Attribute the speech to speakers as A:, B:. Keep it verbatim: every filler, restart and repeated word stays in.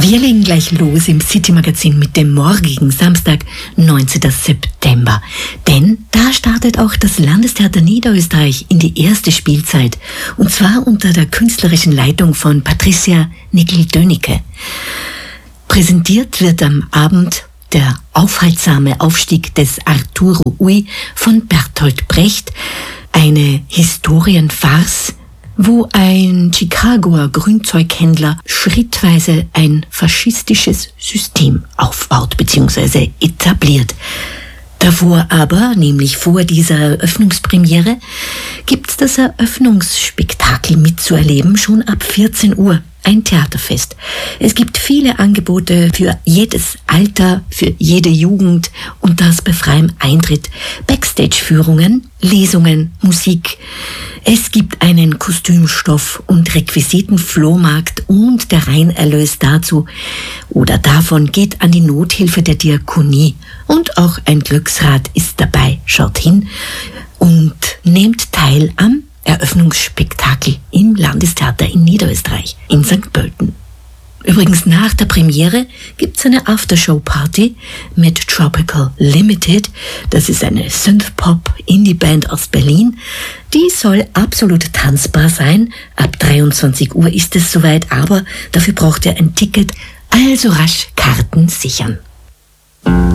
A: Wir legen gleich los im City-Magazin mit dem morgigen Samstag, neunzehnten September. Denn da startet auch das Landestheater Niederösterreich in die erste Spielzeit. Und zwar unter der künstlerischen Leitung von Patricia Nickel-Dönicke. Präsentiert wird am Abend der aufhaltsame Aufstieg des Arturo Ui von Bertolt Brecht. Eine Historienfarce, wo ein Chicagoer Grünzeughändler schrittweise ein faschistisches System aufbaut bzw. etabliert. Davor aber, nämlich vor dieser Eröffnungspremiere, gibt's das Eröffnungsspektakel mitzuerleben, schon ab vierzehn Uhr. Ein Theaterfest. Es gibt viele Angebote für jedes Alter, für jede Jugend und das bei freiem Eintritt. Backstage-Führungen, Lesungen, Musik. Es gibt einen Kostümstoff- und Requisiten-Flohmarkt und der Reinerlös dazu oder davon geht an die Nothilfe der Diakonie. Und auch ein Glücksrad ist dabei. Schaut hin und nehmt teil am Eröffnungsspektakel im Landestheater in Niederösterreich, in Sankt Pölten. Übrigens nach der Premiere gibt's eine Aftershow-Party mit Tropical Limited. Das ist eine Synthpop-Indie-Band aus Berlin. Die soll absolut tanzbar sein. Ab dreiundzwanzig Uhr ist es soweit, aber dafür braucht ihr ein Ticket. Also rasch Karten sichern.